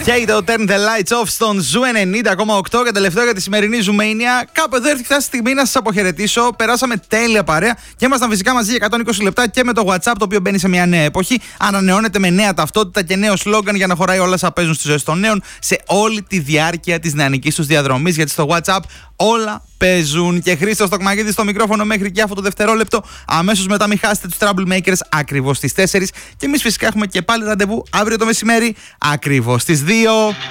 Και το Turn the Lights Off στον Ζου 90,8 και τελευταίο για τη σημερινή Ζουμania. Κάπου εδώ έρθει φτάσει η στιγμή να σας αποχαιρετήσω. Περάσαμε τέλεια παρέα και ήμασταν φυσικά μαζί για 120 λεπτά και με το WhatsApp, το οποίο μπαίνει σε μια νέα εποχή. Ανανεώνεται με νέα ταυτότητα και νέο σλόγγαν για να χωράει όλα όσα παίζουν στη ζωή των νέων σε όλη τη διάρκεια της νεανικής τους διαδρομής. Γιατί στο WhatsApp όλα παίζουν. Και Χρήστος Τοκμαγίδης στο μικρόφωνο μέχρι και αυτό το δευτερόλεπτο. Αμέσως μετά μην χάσετε τους Troublemakers ακριβώς στις 4. Και εμείς φυσικά έχουμε και πάλι ραντεβού αύριο το μεσημέρι ακριβώς στις 2.